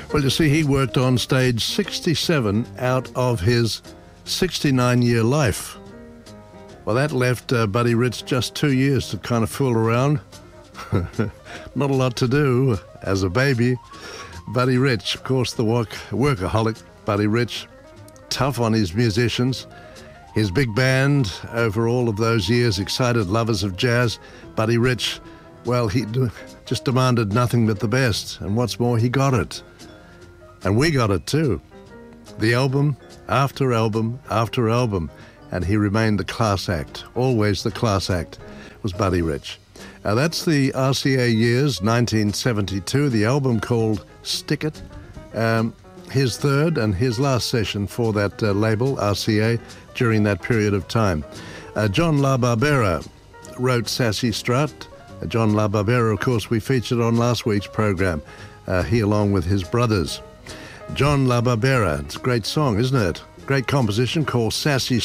Well, you see, he worked on stage 67 out of his 69-year life. Well, that left Buddy Rich just 2 years to kind of fool around. Not a lot to do as a baby. Buddy Rich, of course, the workaholic Buddy Rich, tough on his musicians. His big band, over all of those years, excited lovers of jazz. Buddy Rich, well, he just demanded nothing but the best. And what's more, he got it. And we got it too. The album after album after album. And he remained the class act, always the class act, was Buddy Rich. That's the RCA years, 1972, the album called Stick It. His third and his last session for that label, RCA, during that period of time. John LaBarbera wrote Sassy Strut. John LaBarbera, of course, we featured on last week's program, he along with his brothers. John LaBarbera, it's a great song, isn't it? Great composition called Sassy